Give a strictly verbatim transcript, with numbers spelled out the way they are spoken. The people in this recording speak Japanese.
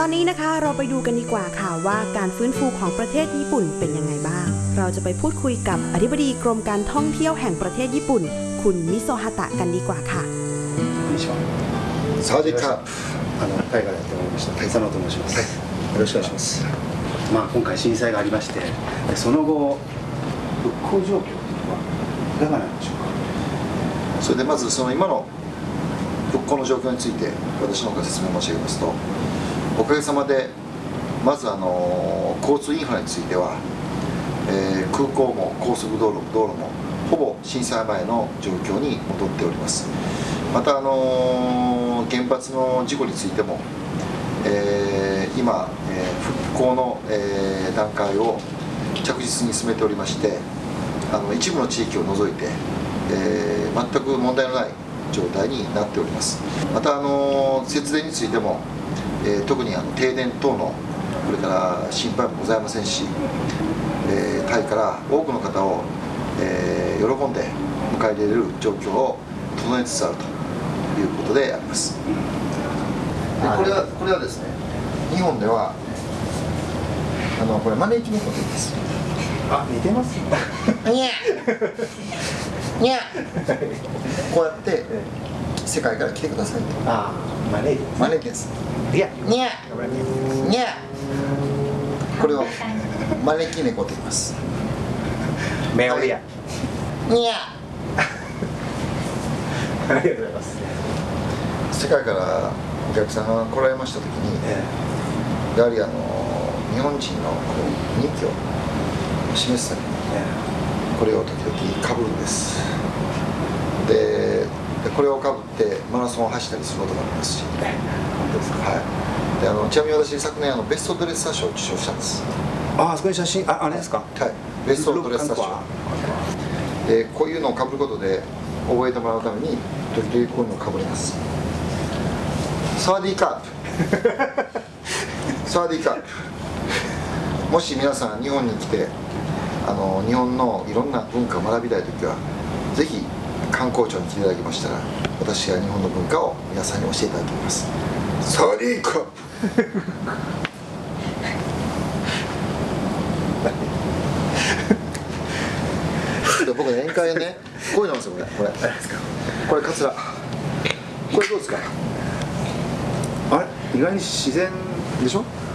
อนนี้นะคะเราไปดูกันดีกว่าค่ะว่าการฟื้นฟูของประเทศญี่ปุ่นเป็นยังไงบ้างเราจะไปพูดคุยกับอธิบดีกรมการท่องเที่ยวแห่งประเทศญี่ปุ่นคุณมิโซฮะตะกันดีกว่าค่ะสวัสดีครับあのタイからやってまいりました佐野と申します、はい、よろしくお願いします。まあ今回震災がありましてその後復興状況というのはいかがなんでしょうか。 それでまずその今の復興の状況について私の方から説明申し上げますと、おかげさまでまずあの交通インフラについては、えー、空港も高速道路も道路もほぼ震災前の状況に戻っております。またあの原発の事故についても、えー、今、えー、復興の、えー、段階を着実に進めておりまして、あの一部の地域を除いて、えー、全く問題のない状態になっております。またあの節電についても、えー、特にあの停電等のこれから心配もございませんし、えー、タイから多くの方を、えー、喜んで迎え入れる状況を整えつつあるということであります。でこれはこれはですね、日本ではあのこれ招き猫と言います。 あ、似てます。 にゃにゃこうやって世界から来てくださいと。 あ、招いて招きです。 いや、 にゃにゃこれを招き猫と言います。 メオリア。 にゃありがとうございます。 世界からお客さんが来られましたときに、ええ、やはりあの日本人のこう人気を示すために、ええ、これを時々かぶるんです。で、でこれをかぶってマラソンを走ったりすることがありますし、ええ、 本当ですか。 はい。であのちなみに私昨年あのベストドレッサー賞を受賞したんです。 ああ、そこに写真、あ、あれですか。 はい。ベストドレッサー賞。でこういうのをかぶることで覚えてもらうために時々こういうのをかぶります。サワディーカープサワディーカープ。もし皆さん日本に来てあの日本のいろんな文化を学びたいときはぜひ観光庁に来ていただきましたら私が日本の文化を皆さんに教えていただきます。サワディーカープ僕ね、宴会ね、こういうのなんですよ、これこれこれカツラこれどうですか。 あれ、意外に自然でしょ。